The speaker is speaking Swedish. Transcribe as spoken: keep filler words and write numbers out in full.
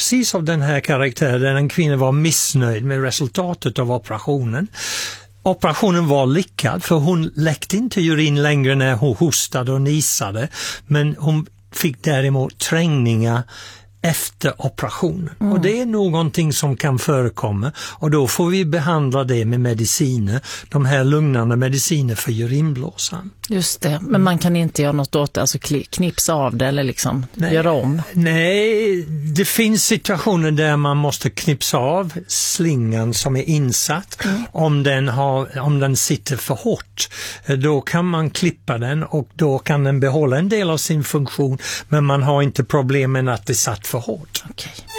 precis av den här karaktären där en kvinna var missnöjd med resultatet av operationen. Operationen var lyckad för hon läckte inte urin längre när hon hostade och nisade, men hon fick däremot trängningar efter operationen. Mm. Och det är någonting som kan förekomma och då får vi behandla det med mediciner, de här lugnande mediciner för urinblåsan. Just det, men man kan inte göra något åt det, alltså knipsa av det eller liksom nej, göra om? Nej, det finns situationer där man måste knipsa av slingan som är insatt. Mm. Om den har, om den sitter för hårt, då kan man klippa den och då kan den behålla en del av sin funktion, men man har inte problem med att det satt för hårt. Okej.